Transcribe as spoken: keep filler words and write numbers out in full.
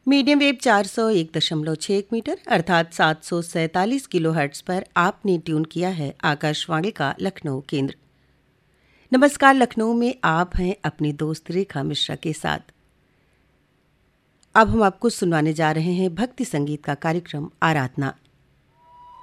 Medium wave चार सौ एक दशमलव छः मीटर अर्थात सात सौ सैंतालीस किलो हर्ट्ज पर आपने ट्यून किया है आकाशवाणी का लखनऊ केंद्र। नमस्कार, लखनऊ में आप हैं अपनी दोस्त रेखा मिश्रा के साथ। अब हम आपको सुनवाने जा रहे हैं भक्ति संगीत का कार्यक्रम आराधना।